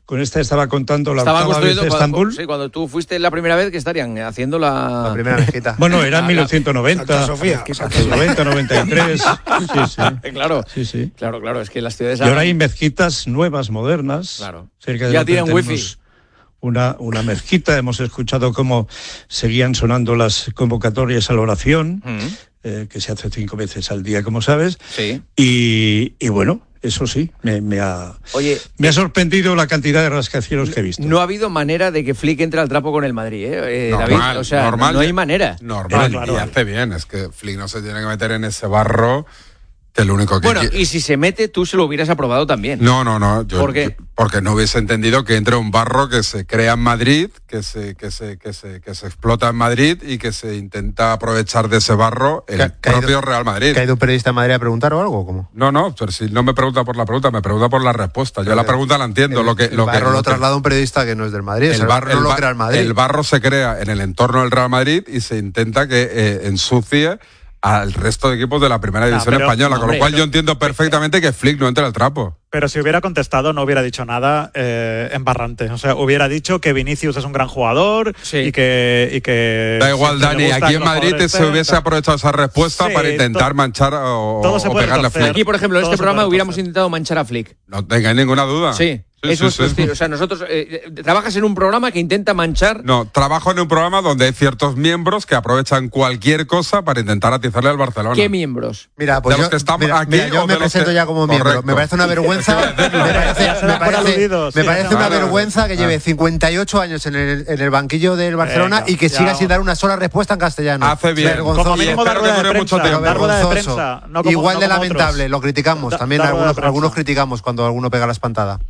con esta estaba contando la Estaban octava vez de construyendo Estambul. cuando, sí, cuando tú fuiste la primera vez, que estarían haciendo la, La primera mezquita. Bueno, era en mil novecientos noventa. Santa Sofía. noventa, noventa y tres. Sí, sí. Claro, Sí, sí. claro, claro, es que las ciudades... Y ahora hay mezquitas nuevas, modernas. Claro. Cerca de Ya donde tienen tenemos wifi. Una, una mezquita. Hemos escuchado cómo seguían sonando las convocatorias a la oración, Mm. eh, que se hace cinco veces al día, como sabes. Sí. Y, y bueno, eso sí, me, me ha, Oye, me ha sorprendido la cantidad de rascacielos que he visto. no ha habido manera de que Flick entre al trapo con el Madrid, ¿eh, eh David? Normal, O sea, normal. no hay manera. Normal, Claro, y hace bien. Es que Flick no se tiene que meter en ese barro, que lo único que Bueno, quiere- y si se mete, tú se lo hubieras aprobado también. No, no, no. Yo, ¿Por qué? yo- porque no hubiese entendido que entre un barro que se crea en Madrid, que se, que se, que se, que se explota en Madrid y que se intenta aprovechar de ese barro el ¿Que- que ha propio ido- Real Madrid. ¿Que ha ido un periodista en Madrid a preguntar o algo? ¿Cómo? No, no, pero si no me pregunta por la pregunta, me pregunta por la respuesta. Yo la pregunta la entiendo. El, lo que, el lo que, barro lo lo que- traslada un periodista que no es del Madrid. el, el bar- barro no el lo ba- crea el Madrid. el barro se crea en el entorno del Real Madrid y se intenta que eh, ensucie al resto de equipos de la primera división pero- española, con hombre, lo cual pero- yo entiendo perfectamente que Flick no entre al trapo. Pero si hubiera contestado, no hubiera dicho nada eh, embarrante. O sea, hubiera dicho que Vinicius es un gran jugador y que. Y que Da igual, siempre le Dani, gusta aquí que en los Madrid jugadores se hubiese estén, aprovechado esa respuesta Sí, para intentar to- manchar o, todo se o puede pegarle a torcer. Flick. Aquí, por ejemplo, en Todo este se puede programa torcer. hubiéramos intentado manchar a Flick. No tengáis ninguna duda. Sí, Sí, eso sí, es tu sí. estilo. O sea, nosotros eh, eh, trabajas en un programa que intenta manchar. No, trabajo en un programa donde hay ciertos miembros que aprovechan cualquier cosa para intentar atizarle al Barcelona. ¿Qué miembros? Mira, pues de los yo, que estamos mira, aquí mira, yo o me de los presento que- ya como miembro. Correcto. Me parece una vergüenza. me parece, me parece- me parece una vergüenza que lleve cincuenta y ocho años en el, en el banquillo del Barcelona Venga, y que ya siga vamos. sin dar una sola respuesta en castellano. Hace bien. Vergonzoso. Como mínimo dar espero que rueda de dure mucho prensa, tiempo. dar rueda de Vergonzoso. prensa. No como, Igual no de como lamentable, otros. lo criticamos. Da- También dar rueda de algunos, prensa. algunos criticamos cuando alguno pega la espantada.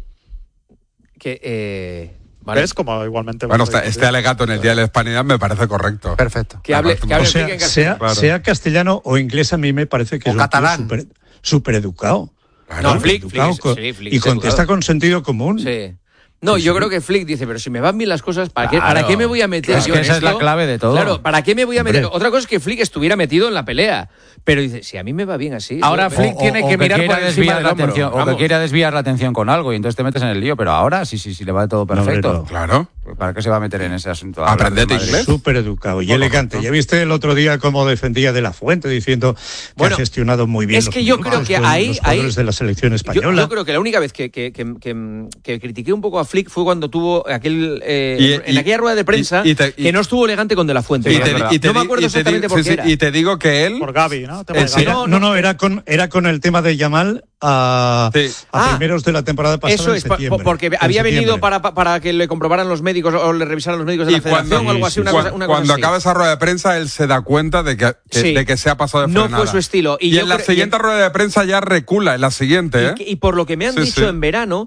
Que, eh, vale. ¿Ves? Como igualmente. Bueno, vas a este, decir. este alegato en el Día de la Hispanidad me parece correcto. Perfecto. Que hable, Me que hable parece O Flick sea, en sea, castellano. Claro. sea castellano o inglés, a mí me parece que O es un tío catalán. súper súper educado. No, Flick, Educado, Flick, con- sí, Flick y es contesta educado. con sentido común. Sí. No, yo creo que Flick dice, pero si me van bien las cosas, ¿para, qué, Claro. ¿para qué me voy a meter Es yo que en esa es la esto? clave de todo. Claro, ¿para qué me voy a meter? Hombre. Otra cosa es que Flick estuviera metido en la pelea, pero dice, si a mí me va bien así. Ahora yo- Flick O- tiene o que mirar quiera por encima desviar del la hombro. atención, o que Vamos. quiera desviar la atención con algo y entonces te metes en el lío, pero ahora sí, sí, sí, le va todo No, perfecto. no. Claro. ¿Para qué se va a meter en ese asunto? Hablar Aprendete del Madrid. inglés. Súper educado y elegante. Ya viste el otro día cómo defendía de la Fuente diciendo que Bueno, ha gestionado muy bien es los que yo minutos creo que con ahí- los jugadores ahí- de la selección Yo, española. yo creo que la única vez que, que, que, que- que critiqué un poco a Flick fue cuando tuvo aquel eh, Y- en y- aquella rueda de prensa y- y te- y- que no estuvo elegante con De La Fuente. Y es te, verdad. y te no me di- acuerdo y te di- exactamente por sí, qué sí, era. y te digo que él. Por Gaby, ¿no? Tema Eh, de sí. Gaby. Era- no, no, era con, era con el tema de Yamal a, Sí. a Ah, primeros de la temporada pasada. Eso en es, pa- septiembre, porque en había venido septiembre. para, para que le comprobaran los médicos o le revisaran los médicos de la Y federación cuando, o algo así, una cua- cosa, una cosa cuando así. acaba esa rueda de prensa, él se da cuenta de que, que- Sí. de que se ha pasado de No frenada. fue su estilo. Y Y, yo en la creo- siguiente y- rueda de prensa ya recula, en la siguiente, ¿eh? Y, que- y por lo que me han Sí, dicho sí. en verano,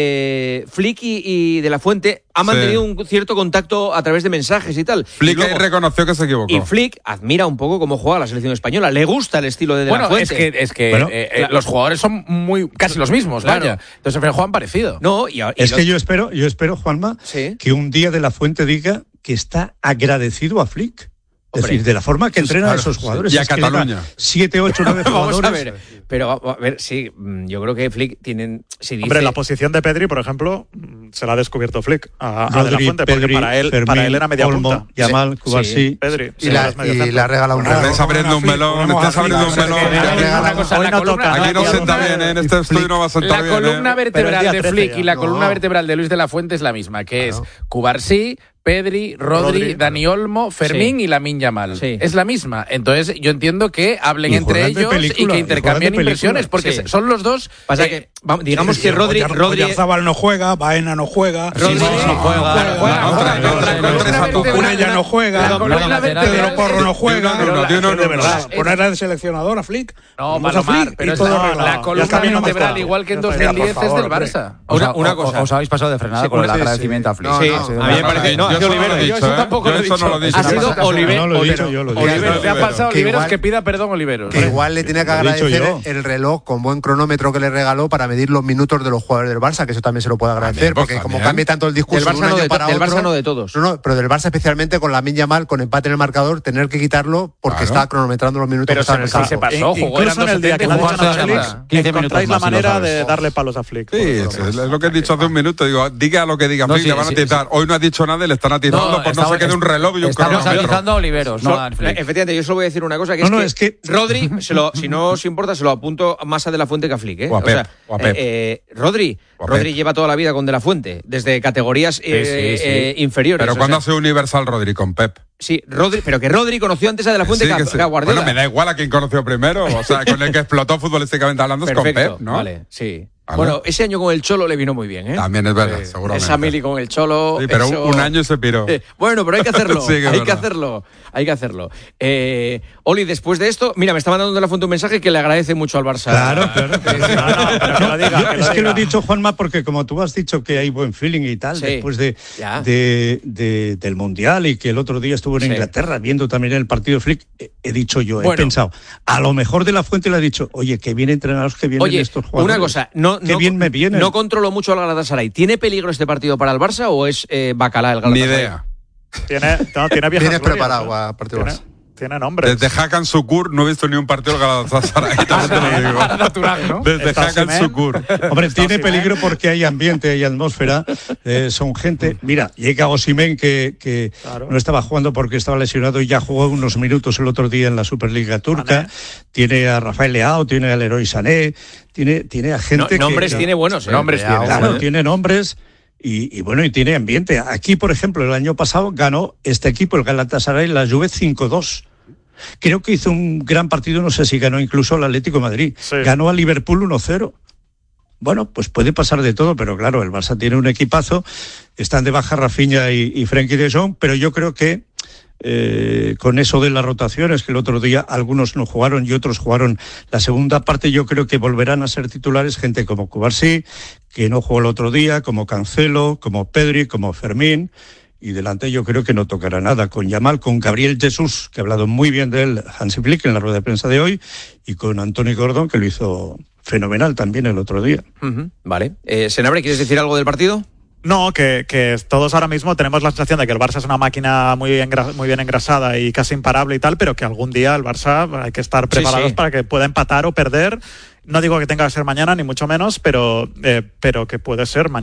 eh, Flick y, y De La Fuente han Sí. mantenido un cierto contacto a través de mensajes y tal. Flick y, ahí luego- reconoció que se equivocó. y Flick admira un poco cómo juega la selección española. Le gusta el estilo de De Bueno, La es Fuente. que, es que Bueno, eh, eh, claro. los jugadores son muy casi los mismos, Claro. vaya. Entonces me juegan parecido. No, y, y Es lo- que yo espero, yo espero, Juanma, Sí. que un día de la Fuente diga que está agradecido a Flick. Es Hombre. decir, de la forma que entrena a claro, esos sí. jugadores. Y a Es que le da Cataluña. Siete, ocho, nueve Vamos jugadores. a ver. Pero a ver, sí, mm, yo creo que Flick tienen. Si dice, Hombre, la posición de Pedri, por ejemplo, mm, se la ha descubierto Flick a, a De La Rodri, Fuente, Pedri, porque para él, Fermín, para él era media Olmo, punta. Yamal, Sí. Cubarsí. Pedri. Y, sí, la, es medio y centro. le ha regalado un Me estáis reloj. abriendo un melón, estáis abriendo un melón. Pero Ya. digo una cosa, Hoy la no columna- toca, Aquí no Nadie sienta habla bien, de- ¿eh? En este estudio no va a sentar La bien, columna ¿eh? Pero el vertebral día de trece Flick ya. y la No. columna vertebral de Luis de la Fuente es la misma, que es Cubarsí, Pedri, Rodri, Rodri. Dani Olmo, Fermín Sí. y Lamine Yamal. Sí. Es la misma. Entonces yo entiendo que hablen Y entre juegan de ellos película, y y que juegan intercambien de película. impresiones, porque Sí. son los dos. Pasa eh, que, vamos, digamos Sí, que sí, Rodri. Oyar- Rodri Oyarzábal no juega, Baena no juega, Rodri- Simons no juega, Juega, juega, Otra, juega, otra, la otra, columna otra, vertebral- Cucurella no juega, la columna Pedro vertebral- Pedro Porro no juega. Di uno en uno, di uno en de uno. verdad, Es- poner de seleccionador a Flick. No, Ponemos a Palomar, Flick pero y es todo la, arreglado. la Ya columna está bien, no vertebral, pasa. igual que en Ya está dos bien, mil diez, por es favor, del hombre. Barça. Pues Una- Os- una o- cosa. Os habéis pasado de frenada Sí, con el sí, sí. agradecimiento a Flick. Sí, Ha sido a mí me una- parece. No, yo eso no lo he dicho, Yo eso ¿eh? tampoco Yo lo he eso dicho. no lo he dicho. Ha sido No, Oliver- no lo he dicho, yo lo he dicho. Oliveros. Te ha pasado Que Oliveros igual- que pida perdón, Oliveros. Que igual le tenía que Lo he dicho agradecer yo. el reloj con buen cronómetro que le regaló para medir los minutos de los jugadores del Barça, que eso también se lo puede agradecer, También, pues, porque como también. cambia tanto el discurso Del de Barça un no año de to- para del otro. Barça no de todos. No, no, pero del Barça especialmente con Lamine Yamal, con empate en el marcador, tener que quitarlo porque Claro. estaba cronometrando los minutos Pero que estaba se- en el sí campo. se pasó, E- jugó, eran incluso en el día que dos le han setenta y dicho a jugó Flick, quince encontráis minutos la más, si lo manera sabes. de darle palos a Flick. Sí, es, es lo que he dicho hace un minuto. Digo, diga lo que diga No, Flick, sí, le van a sí, titar. Hoy no ha dicho nada y le están atizando No, por no estamos- se quede un reloj y un estamos cronómetro. analizando a Oliveros, no a Flick. Efectivamente, yo solo voy a decir una cosa, que No, es, no, que es que- Rodri, se lo, si no os importa, se lo apunto más a De La Fuente que a Flick, ¿eh? O a Pep, sea, o a Pep. eh, eh, Rodri, O a Rodri Pep. lleva toda la vida con De La Fuente, desde categorías eh, sí, sí. eh, inferiores. Pero o cuando sea, ha sido universal Rodri con Pep. Sí, Rodri, pero que Rodri conoció antes a De La Fuente Sí, que, a, que sí. que a Guardiola. Bueno, me da igual a quién conoció primero. O sea, con el que explotó futbolísticamente hablando es con Perfecto, Pep, ¿no? vale, sí. Vale. Bueno, ese año con el Cholo le vino muy bien, ¿eh? También es verdad, seguramente. Esa mili con el Cholo. Sí, pero eso- un año se piró. Eh, Bueno, pero hay que hacerlo. Sí, que es hay que verdad. hacerlo. Hay que hacerlo. Eh, Oli, después de esto, mira, me está mandando De La Fuente un mensaje que le agradece mucho al Barça. Claro, claro. No, no, pero que lo diga, Yo- que lo es que lo he diga. dicho, Juanma, porque como tú has dicho que hay buen feeling y tal, Sí. después de, Ya. de- de- del Mundial y que el otro día estuvo en Sí. Inglaterra viendo también el partido Flick, he, he dicho yo, Bueno. he pensado, a lo mejor De La Fuente le ha dicho, oye, qué bien entrenados que vienen Oye, estos jugadores. una cosa, no, Qué no, bien me vienen. no controlo mucho al Galatasaray. ¿Tiene peligro este partido para el Barça o es eh, bacalá el Ni Galatasaray? idea. Tiene, no, tiene viejas Vienes glorias, preparado ¿no? a partido Tiene, Barça. tiene nombres. Desde Hakan Sukur no he visto ni un partido del Galatasaray. también te lo digo. Natural, ¿no? Desde Está Hakan Osimhen. Sukur. Hombre, tiene Osimhen. peligro porque hay ambiente, hay atmósfera, eh, son gente... Mira, llega Osimhen que, que Claro. no estaba jugando porque estaba lesionado y ya jugó unos minutos el otro día en la Superliga Turca, Sané. tiene a Rafael Leao, tiene al Leroy Sané, tiene, tiene a No, gente que... nombres que- tiene buenos, ¿eh? Nombres tiene. Claro, tiene nombres y, y bueno, y tiene ambiente. Aquí, por ejemplo, el año pasado ganó este equipo, el Galatasaray, la Juve cinco dos. Creo que hizo un gran partido, no sé si ganó incluso el Atlético de Madrid. Sí. Ganó a Liverpool uno cero. Bueno, pues puede pasar de todo, pero claro, el Barça tiene un equipazo, están de baja Rafinha y, y Frenkie de Jong, pero yo creo que eh, con eso de las rotaciones, que el otro día algunos no jugaron y otros jugaron la segunda parte, yo creo que volverán a ser titulares gente como Cubarsí, que no jugó el otro día, como Cancelo, como Pedri, como Fermín, y delante yo creo que no tocará nada con Yamal, con Gabriel Jesús, que ha hablado muy bien de él Hansi Flick en la rueda de prensa de hoy, y con Anthony Gordon, que lo hizo fenomenal también el otro día. Ujú, vale. Eh, Senabre, ¿quieres decir algo del partido? No, que, que todos ahora mismo tenemos la sensación de que el Barça es una máquina muy, engra- muy bien engrasada y casi imparable y tal, pero que algún día el Barça hay que estar preparados sí. para que pueda empatar o perder. No digo que tenga que ser mañana, ni mucho menos, pero, eh, pero que puede ser mañana.